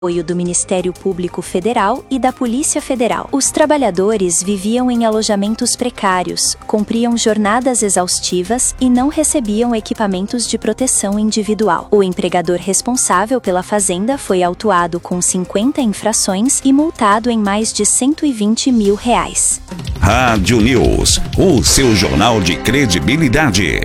apoio do Ministério Público Federal e da Polícia Federal. Os trabalhadores viviam em alojamentos precários, cumpriam jornadas exaustivas e não recebiam equipamentos de proteção individual. O empregador responsável pela fazenda foi autuado com 50 infrações e multado em mais de R$120 mil. Rádio News, o seu jornal de credibilidade.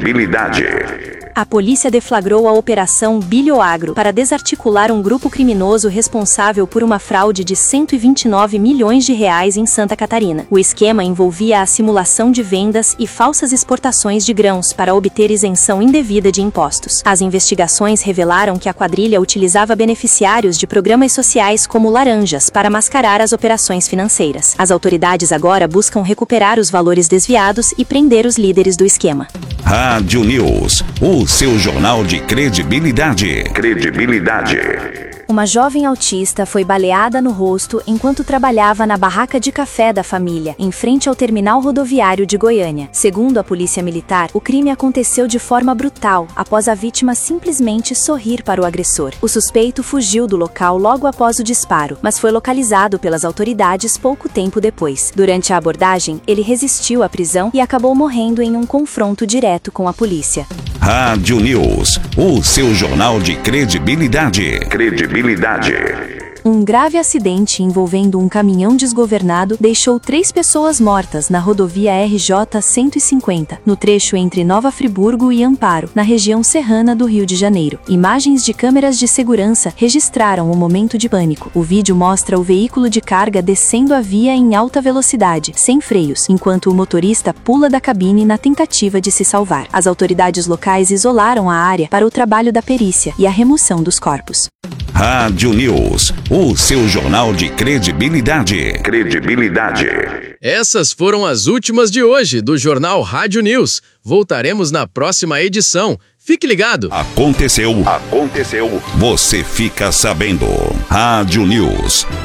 A polícia deflagrou a Operação Bilioagro para desarticular um grupo criminoso responsável por uma fraude de R$129 milhões em Santa Catarina. O esquema envolvia a simulação de vendas e falsas exportações de grãos para obter isenção indevida de impostos. As investigações revelaram que a quadrilha utilizava beneficiários de programas sociais como laranjas para mascarar as operações financeiras. As autoridades agora buscam recuperar os valores desviados e prender os líderes do esquema. Rádio News, o seu jornal de credibilidade. Uma jovem autista foi baleada no rosto enquanto trabalhava na barraca de café da família, em frente ao terminal rodoviário de Goiânia. Segundo a polícia militar, o crime aconteceu de forma brutal, após a vítima simplesmente sorrir para o agressor. O suspeito fugiu do local logo após o disparo, mas foi localizado pelas autoridades pouco tempo depois. Durante a abordagem, ele resistiu à prisão e acabou morrendo em um confronto direto com a polícia. Rádio News, o seu jornal de credibilidade. Um grave acidente envolvendo um caminhão desgovernado deixou 3 pessoas mortas na rodovia RJ-150, no trecho entre Nova Friburgo e Amparo, na região serrana do Rio de Janeiro. Imagens de câmeras de segurança registraram o momento de pânico. O vídeo mostra o veículo de carga descendo a via em alta velocidade, sem freios, enquanto o motorista pula da cabine na tentativa de se salvar. As autoridades locais isolaram a área para o trabalho da perícia e a remoção dos corpos. Rádio News, o seu jornal de credibilidade. Essas foram as últimas de hoje do Jornal Rádio News. Voltaremos na próxima edição. Fique ligado. Aconteceu. Você fica sabendo. Rádio News.